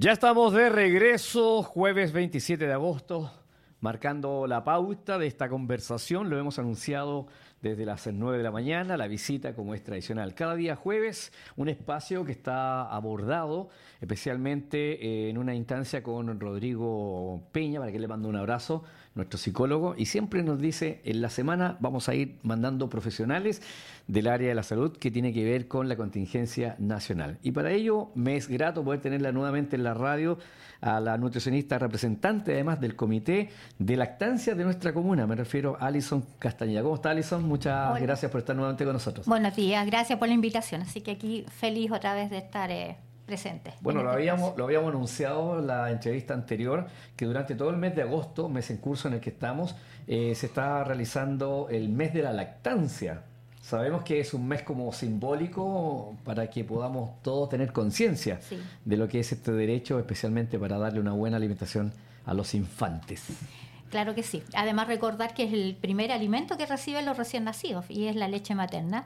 Ya estamos de regreso, jueves 27 de agosto, marcando la pauta de esta conversación. Lo hemos anunciado desde las 9 de la mañana, la visita como es tradicional. Cada día jueves, un espacio que está abordado especialmente en una instancia con Rodrigo Peña, para que le mando un abrazo, nuestro psicólogo, y siempre nos dice, en la semana vamos a ir mandando profesionales del área de la salud que tiene que ver con la contingencia nacional. Y para ello me es grato poder tenerla nuevamente en la radio a la nutricionista representante además del comité de lactancia de nuestra comuna, me refiero a Alison Castañeda. ¿Cómo está, Alison? Muchas gracias por estar nuevamente con nosotros. Buenos días, gracias por la invitación, así que aquí feliz otra vez de estar presente. Bueno, lo habíamos anunciado en la entrevista anterior, que durante todo el mes de agosto, mes en curso en el que estamos, se está realizando el mes de la lactancia. Sabemos que es un mes como simbólico para que podamos todos tener conciencia de lo que es este derecho, especialmente para darle una buena alimentación a los infantes. Claro que sí. Además recordar que es el primer alimento que reciben los recién nacidos y es la leche materna.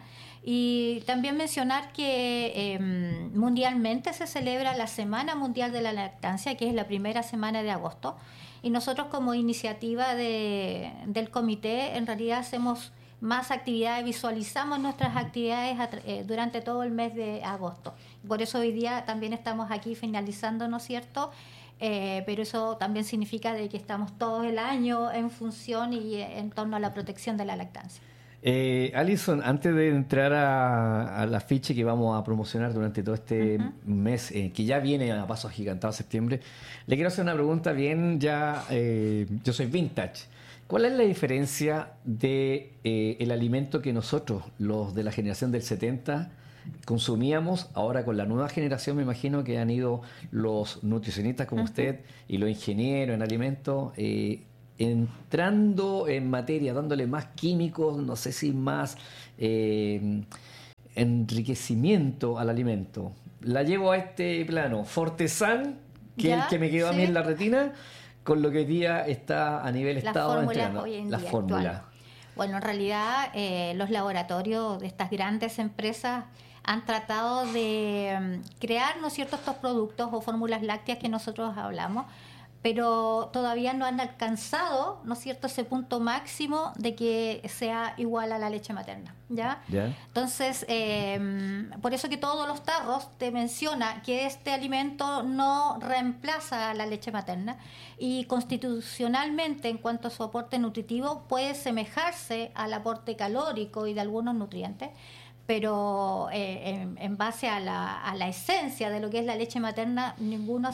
Y también mencionar que mundialmente se celebra la Semana Mundial de la Lactancia, que es la primera semana de agosto. Y nosotros como iniciativa del comité en realidad hacemos más actividades, visualizamos nuestras actividades durante todo el mes de agosto. Por eso hoy día también estamos aquí finalizando, ¿no es cierto?, pero eso también significa de que estamos todo el año en función y en torno a la protección de la lactancia. Alison, antes de entrar a la ficha que vamos a promocionar durante todo este mes, que ya viene a paso agigantado septiembre, le quiero hacer una pregunta bien ya, yo soy vintage. ¿Cuál es la diferencia de el alimento que nosotros, los de la generación del 70, consumíamos ahora con la nueva generación? Me imagino que han ido los nutricionistas como usted y los ingenieros en alimentos entrando en materia, dándole más químicos, no sé si más enriquecimiento al alimento. La llevo a este plano, Fortesan, que es el que me quedó a mí en la retina, con lo que hoy día está a nivel estado entregando la fórmula. Bueno, en realidad los laboratorios de estas grandes empresas han tratado de crear, ¿no es cierto?, estos productos o fórmulas lácteas que nosotros hablamos, pero todavía no han alcanzado, ¿no es cierto?, ese punto máximo de que sea igual a la leche materna, ¿ya? Entonces, por eso que todos los tarros te menciona que este alimento no reemplaza a la leche materna y constitucionalmente, en cuanto a su aporte nutritivo, puede semejarse al aporte calórico y de algunos nutrientes, pero en base a la esencia de lo que es la leche materna, ninguno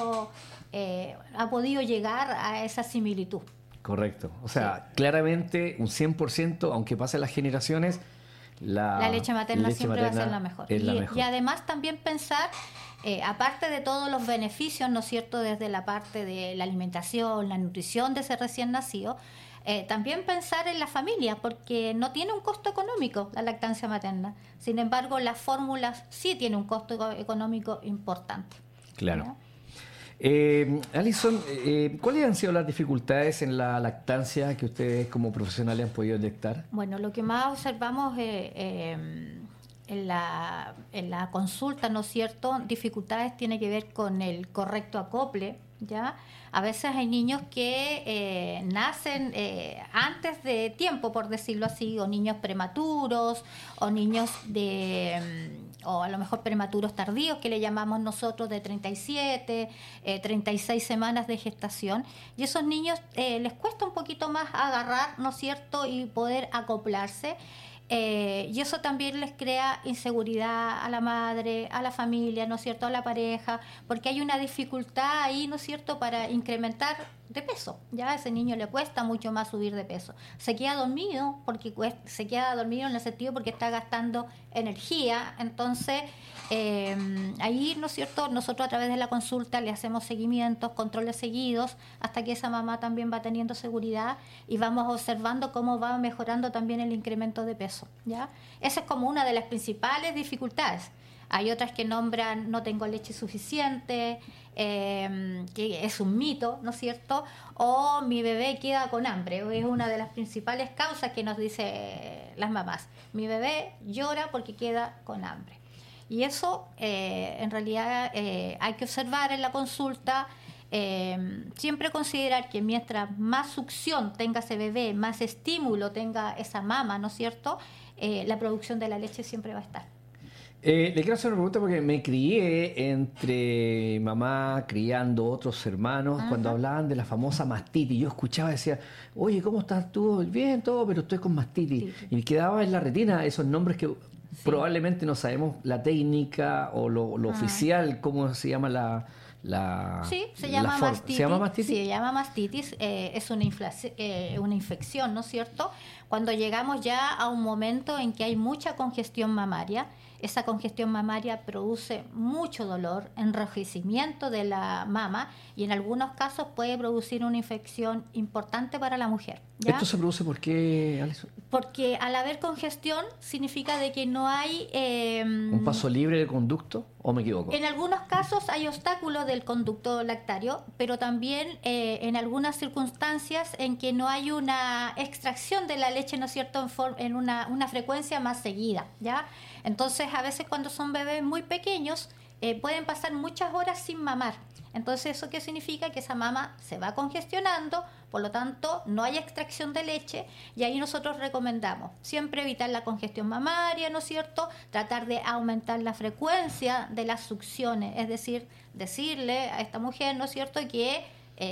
ha podido llegar a esa similitud. Correcto. O sea, claramente un 100%, aunque pasen las generaciones, la leche materna siempre va a ser la mejor. Y además también pensar, aparte de todos los beneficios, ¿no es cierto?, desde la parte de la alimentación, la nutrición de ese recién nacido, también pensar en la familia, porque no tiene un costo económico la lactancia materna. Sin embargo, las fórmulas sí tienen un costo económico importante. Claro. Alison, ¿cuáles han sido las dificultades en la lactancia que ustedes como profesionales han podido detectar? Bueno, lo que más observamos en la consulta, ¿no es cierto?, dificultades tiene que ver con el correcto acople, ¿ya? A veces hay niños que nacen antes de tiempo, por decirlo así, o niños prematuros, o niños o a lo mejor prematuros tardíos, que le llamamos nosotros, de 37, 36 semanas de gestación. Y esos niños les cuesta un poquito más agarrar, ¿no es cierto?, y poder acoplarse. Y eso también les crea inseguridad a la madre, a la familia, ¿no es cierto?, a la pareja, porque hay una dificultad ahí, ¿no es cierto?, para incrementar de peso. Ya a ese niño le cuesta mucho más subir de peso. Se queda dormido se queda dormido en el sentido porque está gastando energía. Entonces, ahí, ¿no es cierto?, nosotros a través de la consulta le hacemos seguimientos, controles seguidos, hasta que esa mamá también va teniendo seguridad y vamos observando cómo va mejorando también el incremento de peso, ¿ya? Esa es como una de las principales dificultades. Hay otras que nombran no tengo leche suficiente, que es un mito, ¿no es cierto? O mi bebé queda con hambre, es una de las principales causas que nos dice las mamás. Mi bebé llora porque queda con hambre. Y eso en realidad hay que observar en la consulta. Siempre considerar que mientras más succión tenga ese bebé, más estímulo tenga esa mama, ¿no es cierto? La producción de la leche siempre va a estar. Le quiero hacer una pregunta porque me crié entre mamá criando otros hermanos. Ajá. Cuando hablaban de la famosa mastitis. Yo escuchaba y decía, oye, ¿cómo estás tú? Bien, todo, pero estoy con mastitis. Sí. Y me quedaba en la retina esos nombres que probablemente no sabemos la técnica o lo oficial, cómo se llama Sí, se llama mastitis. ¿Se llama mastitis? Sí, se llama mastitis. Es una infección, ¿no es cierto? Cuando llegamos ya a un momento en que hay mucha congestión mamaria, esa congestión mamaria produce mucho dolor, enrojecimiento de la mama y en algunos casos puede producir una infección importante para la mujer. ¿Ya? ¿Esto se produce por qué, Alison? Porque al haber congestión significa de que no hay... ¿Un paso libre de conducto o me equivoco? En algunos casos hay obstáculos del conducto lactario, pero también en algunas circunstancias en que no hay una extracción de la leche, ¿no es cierto?, en una frecuencia más seguida, ¿ya? Entonces, a veces cuando son bebés muy pequeños, pueden pasar muchas horas sin mamar. Entonces, ¿eso qué significa? Que esa mama se va congestionando, por lo tanto, no hay extracción de leche y ahí nosotros recomendamos siempre evitar la congestión mamaria, ¿no es cierto? Tratar de aumentar la frecuencia de las succiones, es decir, decirle a esta mujer, ¿no es cierto?, que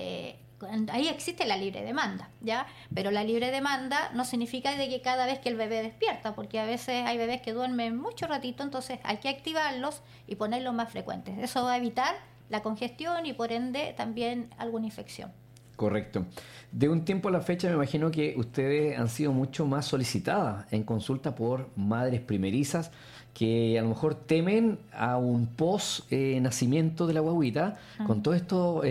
ahí existe la libre demanda, ¿ya? Pero la libre demanda no significa de que cada vez que el bebé despierta, porque a veces hay bebés que duermen mucho ratito, entonces hay que activarlos y ponerlos más frecuentes. Eso va a evitar la congestión y por ende también alguna infección. Correcto. De un tiempo a la fecha me imagino que ustedes han sido mucho más solicitadas en consulta por madres primerizas que a lo mejor temen a un post nacimiento de la guaguita. Con todo esto,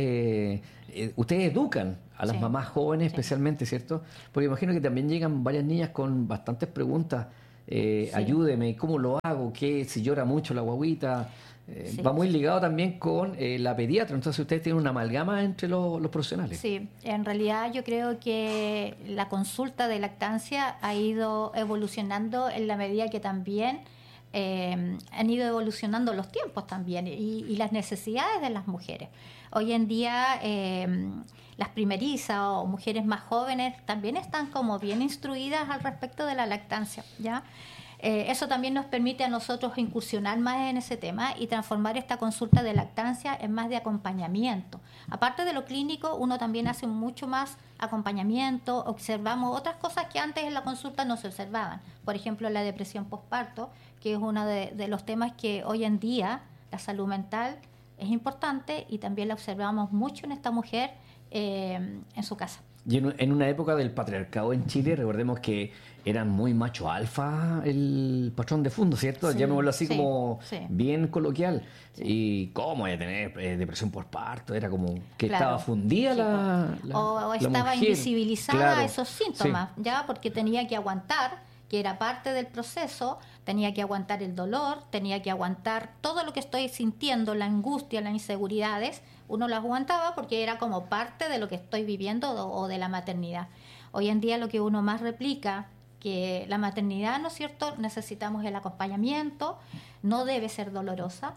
ustedes educan a las mamás jóvenes especialmente, ¿cierto? Porque imagino que también llegan varias niñas con bastantes preguntas. Ayúdeme, ¿cómo lo hago? ¿Qué? Si llora mucho la guaguita. Va muy ligado también con la pediatra, entonces ustedes tienen una amalgama entre los profesionales. Sí, en realidad yo creo que la consulta de lactancia ha ido evolucionando en la medida que también han ido evolucionando los tiempos también y las necesidades de las mujeres. Hoy en día las primerizas o mujeres más jóvenes también están como bien instruidas al respecto de la lactancia, ¿ya? Eso también nos permite a nosotros incursionar más en ese tema y transformar esta consulta de lactancia en más de acompañamiento. Aparte de lo clínico, uno también hace mucho más acompañamiento, observamos otras cosas que antes en la consulta no se observaban. Por ejemplo, la depresión postparto, que es uno de los temas que hoy en día la salud mental es importante y también la observamos mucho en esta mujer en su casa. Y en una época del patriarcado en Chile, recordemos que eran muy macho alfa el patrón de fondo, ¿cierto? Sí, Llamémoslo así como sí. bien coloquial. Sí. ¿Y cómo voy a tener depresión por parto? Era como que estaba fundida o estaba mujer. Invisibilizada esos síntomas, ¿ya? Porque tenía que aguantar, que era parte del proceso, tenía que aguantar el dolor, tenía que aguantar todo lo que estoy sintiendo, la angustia, las inseguridades. Uno las aguantaba porque era como parte de lo que estoy viviendo o de la maternidad. Hoy en día lo que uno más replica, que la maternidad, ¿no es cierto?, necesitamos el acompañamiento, no debe ser dolorosa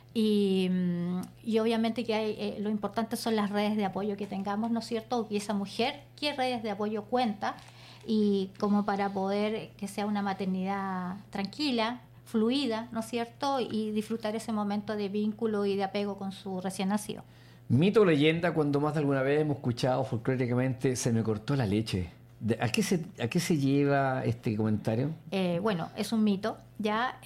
y obviamente que hay, lo importante son las redes de apoyo que tengamos, ¿no es cierto?, y esa mujer, ¿qué redes de apoyo cuenta? Y como para poder que sea una maternidad tranquila, fluida, ¿no es cierto?, y disfrutar ese momento de vínculo y de apego con su recién nacido. Mito o leyenda, cuando más de alguna vez hemos escuchado folclóricamente, se me cortó la leche. ¿A qué se lleva este comentario? Bueno, es un mito, ¿ya?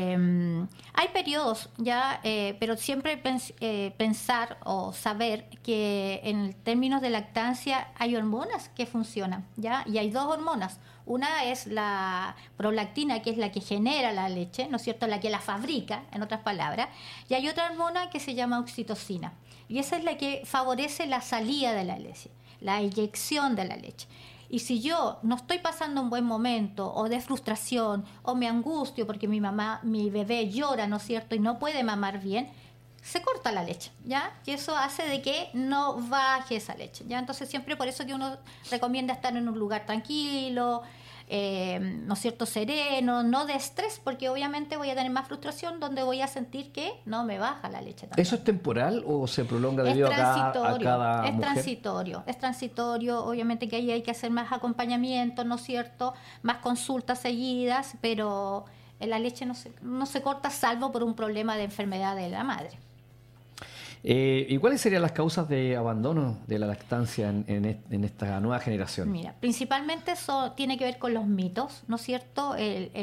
Hay periodos, ¿ya? Pero siempre pensar o saber que en términos de lactancia hay hormonas que funcionan, ¿ya? Y hay dos hormonas. Una es la prolactina, que es la que genera la leche, ¿no es cierto?, la que la fabrica, en otras palabras. Y hay otra hormona que se llama oxitocina. Y esa es la que favorece la salida de la leche, la eyección de la leche. Y si yo no estoy pasando un buen momento o de frustración o me angustio porque mi bebé llora, ¿no es cierto?, y no puede mamar bien, se corta la leche, ¿ya? Y eso hace de que no baje esa leche, ¿ya? Entonces siempre por eso que uno recomienda estar en un lugar tranquilo, ¿no es cierto?, sereno, no de estrés, porque obviamente voy a tener más frustración donde voy a sentir que no me baja la leche también. ¿Eso es temporal o se prolonga debido a cada es mujer? Es transitorio, obviamente que ahí hay que hacer más acompañamiento, ¿no es cierto?, más consultas seguidas, pero la leche no se corta salvo por un problema de enfermedad de la madre. ¿Y cuáles serían las causas de abandono de la lactancia en esta nueva generación? Mira, principalmente eso tiene que ver con los mitos, ¿no es cierto?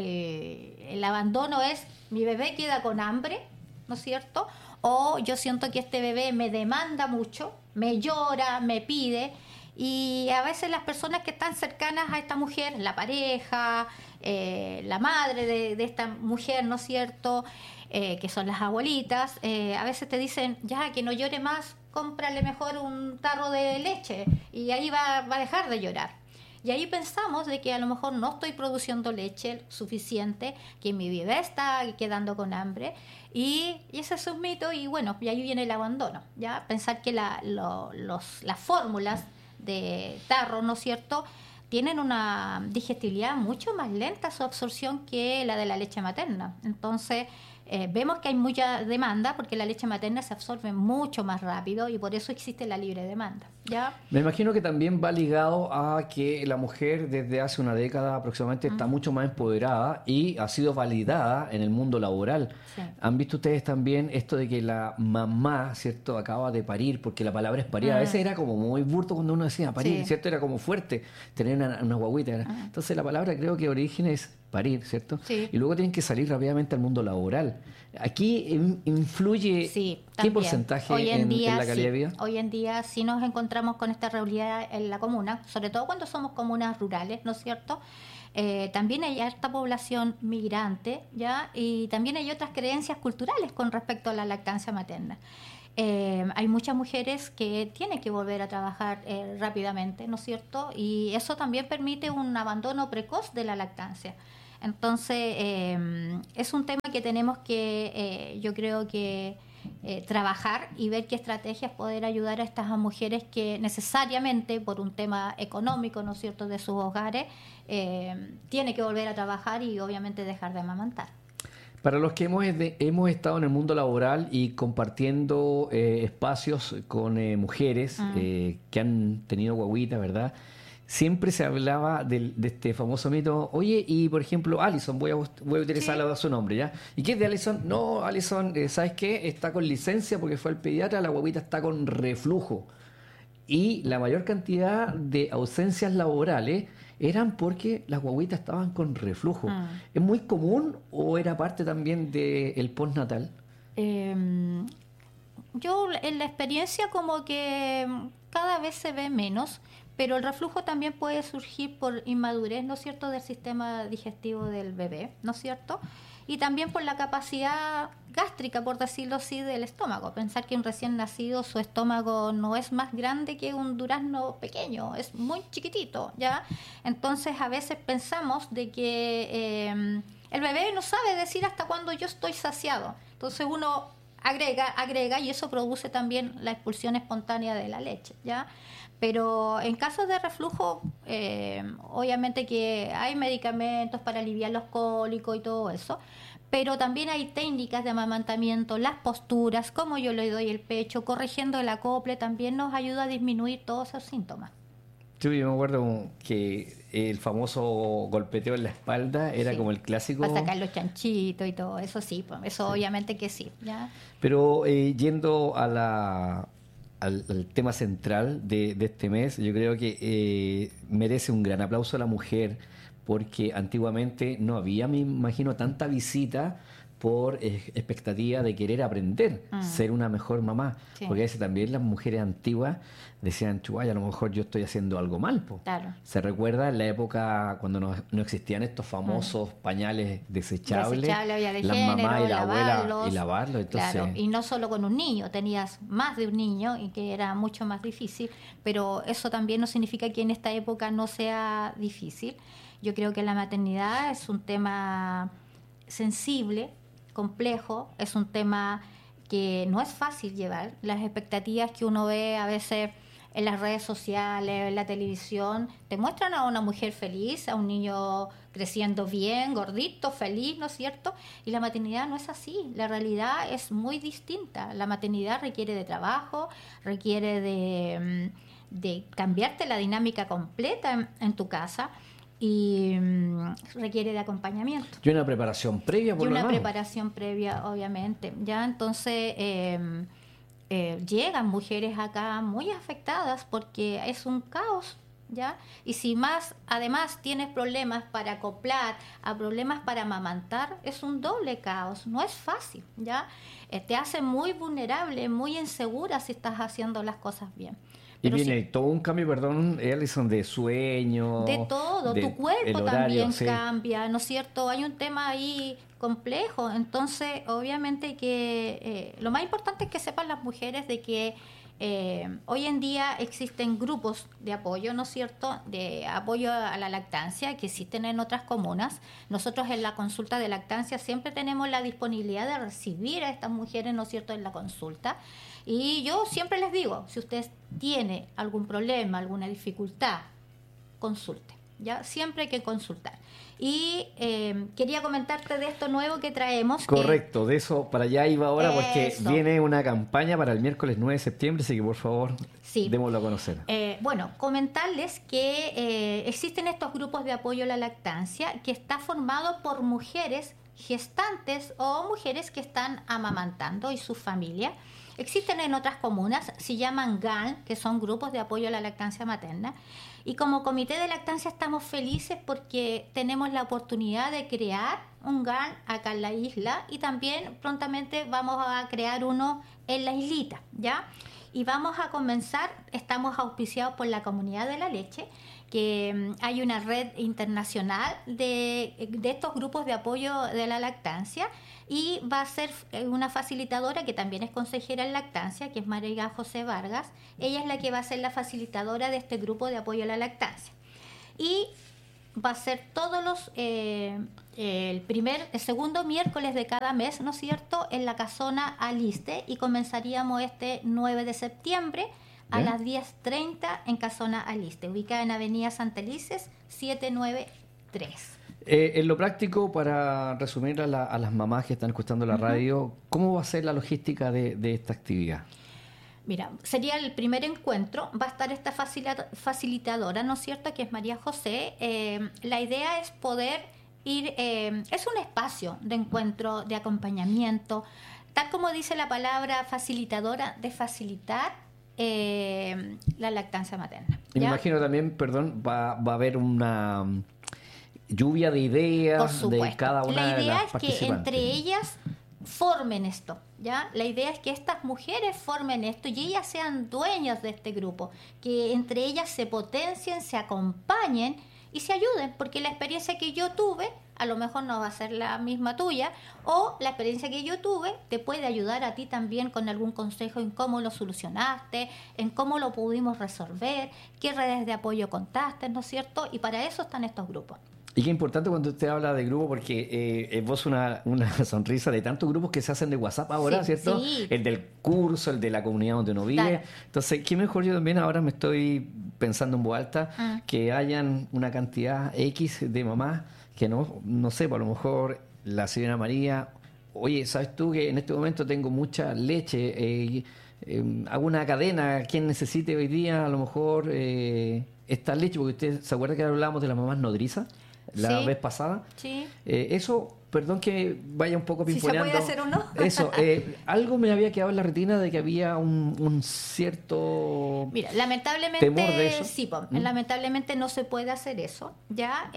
El abandono es, mi bebé queda con hambre, ¿no es cierto? O yo siento que este bebé me demanda mucho, me llora, me pide, y a veces las personas que están cercanas a esta mujer, la pareja, la madre de esta mujer, ¿no es cierto?, que son las abuelitas, a veces te dicen, ya, que no llore más, cómprale mejor un tarro de leche y ahí va a dejar de llorar. Y ahí pensamos de que a lo mejor no estoy produciendo leche suficiente, que mi bebé está quedando con hambre, y ese es un mito, y bueno, y ahí viene el abandono, ¿ya? Pensar que las fórmulas de tarro, ¿no es cierto?, tienen una digestibilidad mucho más lenta, su absorción, que la de la leche materna. Entonces, vemos que hay mucha demanda porque la leche materna se absorbe mucho más rápido y por eso existe la libre demanda, ¿ya? Me imagino que también va ligado a que la mujer desde hace una década aproximadamente está mucho más empoderada y ha sido validada en el mundo laboral. Sí. ¿Han visto ustedes también esto de que la mamá, ¿cierto?, acaba de parir? Porque la palabra es parir. A veces era como muy burdo cuando uno decía parir, Sí. ¿cierto? Era como fuerte tener una guaguita. Entonces la palabra creo que origen es parir, ¿cierto? Sí. Y luego tienen que salir rápidamente al mundo laboral. Aquí influye Sí, qué también. porcentaje Hoy en día, la calidad de vida. Hoy en día sí nos encontramos con esta realidad en la comuna, sobre todo cuando somos comunas rurales, ¿no es cierto? También hay harta población migrante, ¿ya? Y también hay otras creencias culturales con respecto a la lactancia materna. Hay muchas mujeres que tienen que volver a trabajar rápidamente, ¿no es cierto? Y eso también permite un abandono precoz de la lactancia. Entonces, es un tema que tenemos que, yo creo que, trabajar y ver qué estrategias poder ayudar a estas mujeres que necesariamente, por un tema económico, ¿no es cierto?, de sus hogares, tienen que volver a trabajar y obviamente dejar de amamantar. Para los que hemos estado en el mundo laboral y compartiendo espacios con mujeres que han tenido guaguitas, ¿verdad? Siempre se hablaba de este famoso mito, oye, y por ejemplo, Alison, voy a utilizar su nombre, ¿ya? ¿Y qué es de Alison? No, Alison, ¿sabes qué? Está con licencia porque fue al pediatra, la guaguita está con reflujo. Y la mayor cantidad de ausencias laborales eran porque las guaguitas estaban con reflujo. ¿Es muy común o era parte también del postnatal? Yo en la experiencia como que cada vez se ve menos, pero el reflujo también puede surgir por inmadurez, ¿no es cierto?, del sistema digestivo del bebé, ¿no es cierto? Y también por la capacidad gástrica, por decirlo así, del estómago. Pensar que un recién nacido, su estómago no es más grande que un durazno pequeño, es muy chiquitito, ¿ya? Entonces a veces pensamos de que el bebé no sabe decir hasta cuándo yo estoy saciado. Entonces uno agrega y eso produce también la expulsión espontánea de la leche, ¿ya? Pero en casos de reflujo, obviamente que hay medicamentos para aliviar los cólicos y todo eso, pero también hay técnicas de amamantamiento, las posturas, como yo le doy el pecho, corrigiendo el acople, también nos ayuda a disminuir todos esos síntomas. Sí, yo me acuerdo que el famoso golpeteo en la espalda era como el clásico. Para sacar los chanchitos y todo eso, sí, pues, eso sí. Obviamente que sí, ¿ya? Pero yendo a al tema central de este mes, yo creo que merece un gran aplauso a la mujer, porque antiguamente no había, me imagino, tanta visita por expectativa de querer aprender, ser una mejor mamá. Sí. Porque a veces también las mujeres antiguas decían, chuay, a lo mejor yo estoy haciendo algo mal. Po. Claro. Se recuerda en la época cuando no existían estos famosos pañales desechables, de las género, mamás y la abuela y lavarlos. Entonces... Claro, y no solo con un niño, tenías más de un niño y que era mucho más difícil, pero eso también no significa que en esta época no sea difícil. Yo creo que la maternidad es un tema sensible, complejo, es un tema que no es fácil llevar. Las expectativas que uno ve a veces en las redes sociales, en la televisión, te muestran a una mujer feliz, a un niño creciendo bien, gordito, feliz, ¿no es cierto? Y la maternidad no es así, la realidad es muy distinta. La maternidad requiere de trabajo, requiere de cambiarte la dinámica completa en tu casa y requiere de acompañamiento. Y una preparación previa, por Y lo una demás. preparación previa, obviamente. Ya entonces llegan mujeres acá muy afectadas porque es un caos, ¿ya? Y si más, además, tienes problemas para acoplar, a problemas para amamantar, es un doble caos, no es fácil, ¿ya? Te hace muy vulnerable, muy insegura si estás haciendo las cosas bien. Y Pero viene sí, todo un cambio, perdón, Alison, de sueño, de todo, tu el cuerpo horario, también sí. cambia, ¿no es cierto? Hay un tema ahí complejo, entonces obviamente que lo más importante es que sepan las mujeres de que hoy en día existen grupos de apoyo, ¿no es cierto?, de apoyo a la lactancia que existen en otras comunas. Nosotros en la consulta de lactancia siempre tenemos la disponibilidad de recibir a estas mujeres, ¿no es cierto?, en la consulta. Y yo siempre les digo, si usted tiene algún problema, alguna dificultad, consulte, ¿ya? Siempre hay que consultar. Y quería comentarte de esto nuevo que traemos. Correcto, de eso para allá iba ahora porque Eso. viene una campaña para el miércoles 9 de septiembre, así que por favor, Sí. démoslo a conocer. Bueno, comentarles que existen estos grupos de apoyo a la lactancia que está formado por mujeres gestantes o mujeres que están amamantando y su familia. Existen en otras comunas, se llaman GAL, que son grupos de apoyo a la lactancia materna. Y como comité de lactancia estamos felices porque tenemos la oportunidad de crear un GAL acá en la isla y también prontamente vamos a crear uno en la islita, ¿ya? Y vamos a comenzar, estamos auspiciados por la Comunidad de la Leche, que hay una red internacional de estos grupos de apoyo de la lactancia y va a ser una facilitadora que también es consejera en lactancia, que es María José Vargas. Ella es la que va a ser la facilitadora de este grupo de apoyo a la lactancia. Y va a ser todos los el segundo miércoles de cada mes, ¿no es cierto?, en la casona Aliste, y comenzaríamos este 9 de septiembre a ¿bien? las 10:30 en casona Aliste, ubicada en Avenida Santa Elises 793. En lo práctico, para resumir a las mamás que están escuchando la radio, ¿cómo va a ser la logística de esta actividad? Mira, sería el primer encuentro, va a estar esta facilitadora, ¿no es cierto?, que es María José. La idea es poder ir, es un espacio de encuentro, de acompañamiento, tal como dice la palabra facilitadora, de facilitar la lactancia materna. Y me ¿ya? imagino también, perdón, va a haber una lluvia de ideas Por supuesto. de cada una La de idea las es que participantes. entre ellas formen esto, ¿ya? La idea es que estas mujeres formen esto y ellas sean dueñas de este grupo, que entre ellas se potencien, se acompañen y se ayuden, porque la experiencia que yo tuve a lo mejor no va a ser la misma tuya, o la experiencia que yo tuve te puede ayudar a ti también con algún consejo en cómo lo solucionaste, en cómo lo pudimos resolver, qué redes de apoyo contaste, ¿no es cierto? Y para eso están estos grupos. Y qué importante cuando usted habla de grupo, porque vos una sonrisa de tantos grupos que se hacen de WhatsApp ahora, Sí, ¿cierto? sí. El del curso, el de la comunidad donde uno vive. Claro. Entonces, qué mejor, yo también ahora me estoy pensando en voz alta, que hayan una cantidad X de mamás que no sé, por lo mejor la señora María, oye, ¿sabes tú que en este momento tengo mucha leche? Hago una cadena, quien necesite hoy día a lo mejor esta leche, porque usted se acuerda que hablábamos de las mamás nodrizas la Sí. vez pasada. Sí. Eso, perdón que vaya un poco Si se pimponeando. puede hacer o no. Eso, algo me había quedado en la retina de que había un cierto Mira, lamentablemente, temor de eso. sí, lamentablemente no se puede hacer eso, ¿ya?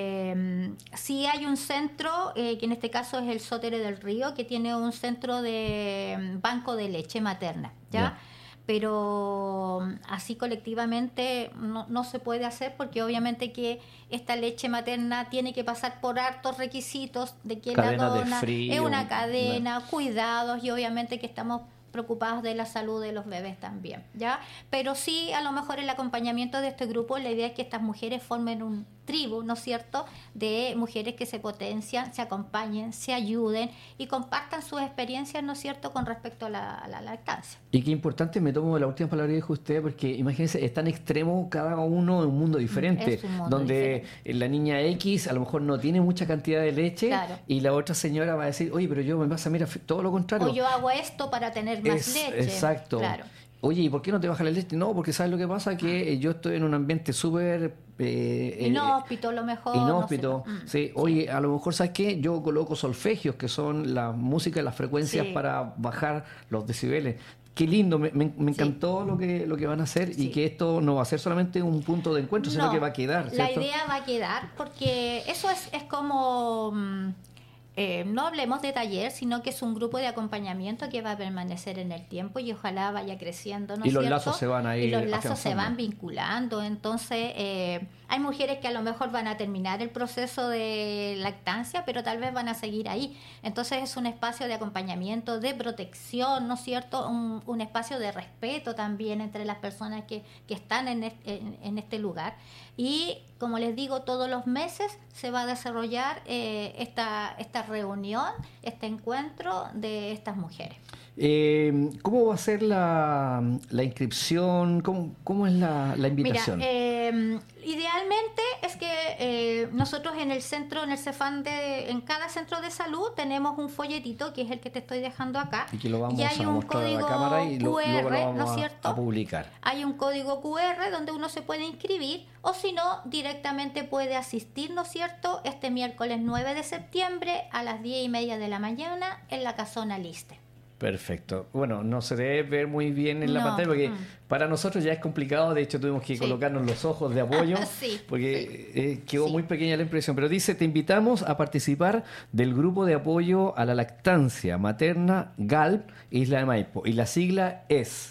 Sí hay un centro, que en este caso es el Sotero del Río, que tiene un centro de banco de leche materna, ¿ya? Ya. Pero así colectivamente no se puede hacer porque obviamente que esta leche materna tiene que pasar por hartos requisitos de quién la Cadena de dona, frío, es una cadena, cuidados y obviamente que estamos preocupados de la salud de los bebés también, ¿ya? Pero sí, a lo mejor el acompañamiento de este grupo, la idea es que estas mujeres formen tribu, ¿no es cierto?, de mujeres que se potencian, se acompañen, se ayuden y compartan sus experiencias, ¿no es cierto?, con respecto a la lactancia. Y qué importante, me tomo la última palabra que dijo usted, porque imagínense, es tan extremo cada uno en un mundo diferente, Es un mundo donde diferente. la niña X a lo mejor no tiene mucha cantidad de leche, Claro. y la otra señora va a decir, oye, pero yo me pasa, mira, todo lo contrario. O yo hago esto para tener más leche. Exacto. Claro. Oye, ¿y por qué no te baja la leche? No, porque ¿sabes lo que pasa? Que yo estoy en un ambiente súper... Inhóspito, a lo mejor. inhóspito. No sé. Sí. Oye, a lo mejor, ¿sabes qué? Yo coloco solfegios, que son la música y las frecuencias Sí. para bajar los decibeles. Qué lindo, me encantó lo que van a hacer, y Sí. que esto no va a ser solamente un punto de encuentro, sino No, que va a quedar, la ¿cierto? idea va a quedar porque eso es como... no hablemos de taller, sino que es un grupo de acompañamiento que va a permanecer en el tiempo y ojalá vaya creciendo, ¿no Y es los cierto? lazos se van a ir Y los lazos se afianzando. van vinculando. Entonces, hay mujeres que a lo mejor van a terminar el proceso de lactancia, pero tal vez van a seguir ahí. Entonces, es un espacio de acompañamiento, de protección, ¿no es cierto? Un espacio de respeto también entre las personas que están en este lugar. Y, como les digo, todos los meses se va a desarrollar esta reunión, este encuentro de estas mujeres. ¿Cómo va a ser la inscripción? ¿Cómo es la invitación? Mira, idealmente es que nosotros en el centro, en el Cefam, en cada centro de salud tenemos un folletito que es el que te estoy dejando acá. Y que lo vamos y hay a un mostrar a la código cámara y luego QR, lo vamos ¿no es cierto? a publicar. Hay un código QR donde uno se puede inscribir o si no, directamente puede asistir, ¿no es cierto?, este miércoles 9 de septiembre a las 10:30 de la mañana en la Casona Liste. Perfecto. Bueno, no se debe ver muy bien en la No. pantalla porque para nosotros ya es complicado. De hecho, tuvimos que Sí. colocarnos los ojos de apoyo Sí, porque quedó Sí. muy pequeña la impresión. Pero dice, te invitamos a participar del grupo de apoyo a la lactancia materna GALP Isla de Maipo. Y la sigla es...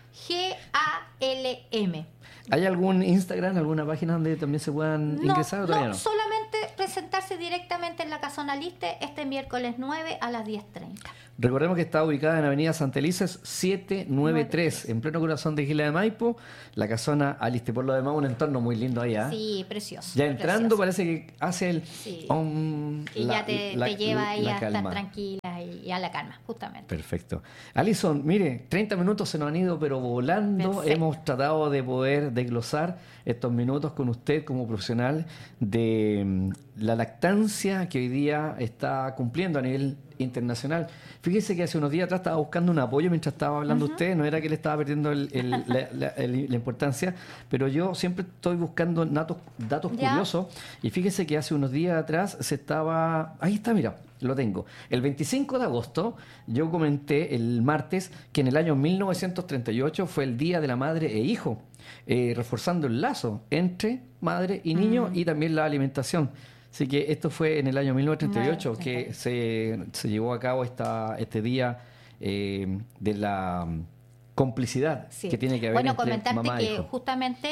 GALM. ¿Hay algún Instagram, alguna página donde también se puedan ingresar o todavía no? Solamente presentarse directamente en la Casona Liste este miércoles 9 a las 10:30. Recordemos que está ubicada en Avenida Santa Elisa 793, en pleno corazón de Isla de Maipo, la casona Aliste. Por lo demás, un entorno muy lindo ahí, ¿ah? Sí, precioso. Ya entrando precioso. parece que hace el... Sí. Y Y ya te lleva ahí la a estar calma. tranquila y a la calma, justamente. Perfecto. Alison, mire, 30 minutos se nos han ido, pero volando. Perfecto. Hemos tratado de poder desglosar estos minutos con usted como profesional de la lactancia que hoy día está cumpliendo a nivel internacional. Fíjese que hace unos días atrás estaba buscando un apoyo mientras estaba hablando usted, no era que le estaba perdiendo la importancia, pero yo siempre estoy buscando datos ¿Ya? curiosos, y fíjese que hace unos días atrás se estaba... Ahí está, mira, lo tengo. El 25 de agosto yo comenté el martes que en el año 1938 fue el Día de la Madre e Hijo, reforzando el lazo entre madre y niño y también la alimentación. Así que esto fue en el año 1938 que se llevó a cabo este día de la complicidad Sí. que tiene que haber Bueno, entre comentarte mamá e que hijo. justamente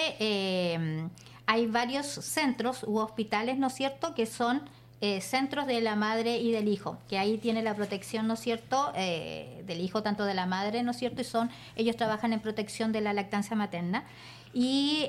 hay varios centros u hospitales, ¿no es cierto?, que son centros de la madre y del hijo, que ahí tiene la protección, ¿no es cierto?, del hijo, tanto de la madre, ¿no es cierto?, y ellos trabajan en protección de la lactancia materna. Y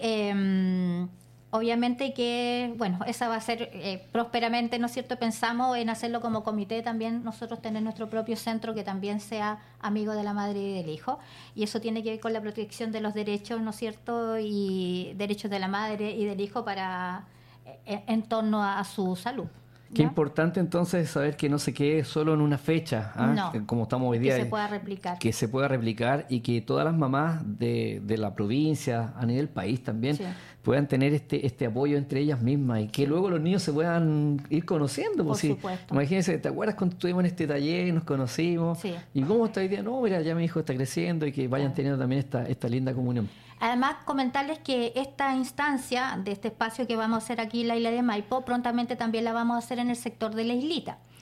obviamente que, bueno, esa va a ser prósperamente, ¿no es cierto? Pensamos en hacerlo como comité también, nosotros tener nuestro propio centro que también sea amigo de la madre y del hijo. Y eso tiene que ver con la protección de los derechos, ¿no es cierto? Y derechos de la madre y del hijo para en torno a su salud. Qué ¿ya? importante entonces saber que no se quede solo en una fecha, No, como estamos hoy día. que se pueda replicar. Que se pueda replicar y que todas las mamás de la provincia, a nivel país también, Sí. puedan tener este apoyo entre ellas mismas y que luego los niños se puedan ir conociendo. Por Pues, supuesto. Imagínense, ¿te acuerdas cuando estuvimos en este taller y nos conocimos? Sí. ¿Y cómo está hoy día? No, mira, ya mi hijo está creciendo, y que vayan teniendo también esta linda comunión. Además, comentarles que esta instancia de este espacio que vamos a hacer aquí en la isla de Maipo, prontamente también la vamos a hacer en el sector de la islita.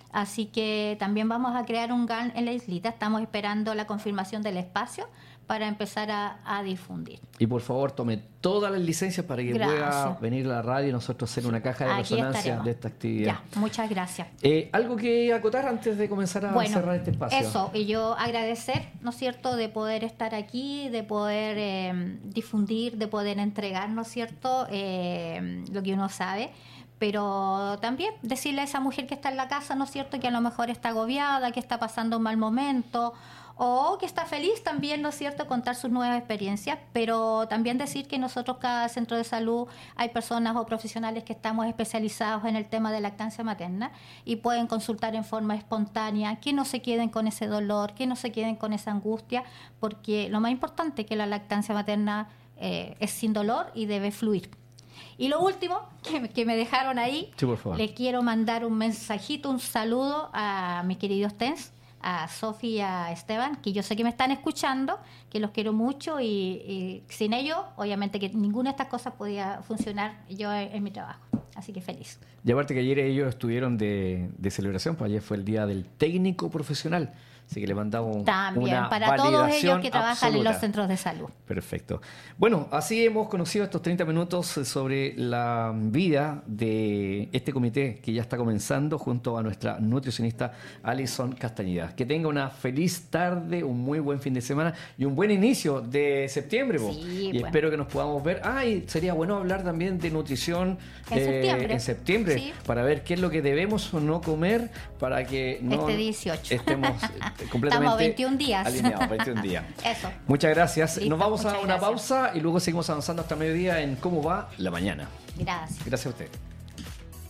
Así que también vamos a crear un GAN en la islita. Estamos esperando la confirmación del espacio para empezar a difundir. Y por favor, tome todas las licencias para que pueda venir a la radio y nosotros hacer una caja de resonancia de esta actividad. Ya, muchas gracias. ¿Algo que acotar antes de comenzar a cerrar este espacio? Eso, y yo agradecer, ¿no es cierto?, de poder estar aquí, de poder difundir, de poder entregar, ¿no es cierto?, lo que uno sabe. Pero también decirle a esa mujer que está en la casa, ¿no es cierto?, que a lo mejor está agobiada, que está pasando un mal momento, o que está feliz también, ¿no es cierto?, contar sus nuevas experiencias, pero también decir que nosotros, cada centro de salud, hay personas o profesionales que estamos especializados en el tema de lactancia materna y pueden consultar en forma espontánea, que no se queden con ese dolor, que no se queden con esa angustia, porque lo más importante es que la lactancia materna es sin dolor y debe fluir. Y lo último, que me dejaron ahí, sí, por favor. Le quiero mandar un mensajito, un saludo a mis queridos TENS, a Sofía y a Esteban, que yo sé que me están escuchando, que los quiero mucho y sin ellos, obviamente que ninguna de estas cosas podía funcionar yo en mi trabajo. Así que feliz. Y aparte que ayer ellos estuvieron de celebración, pues ayer fue el día del técnico profesional. Así que le mandamos también una para todos ellos que trabajan absoluta en los centros de salud. Perfecto. Bueno, así hemos conocido estos 30 minutos sobre la vida de este comité que ya está comenzando junto a nuestra nutricionista Alison Castañeda. Que tenga una feliz tarde, un muy buen fin de semana y un buen inicio de septiembre. Sí, y espero que nos podamos ver. Y sería bueno hablar también de nutrición en septiembre, sí, para ver qué es lo que debemos o no comer para que no este 18 estemos completamente estamos 21 días alineados, 21 días. Eso. Muchas gracias. Listo, nos vamos a una gracias. pausa y luego seguimos avanzando hasta mediodía en Cómo va la mañana. Gracias. Gracias a usted.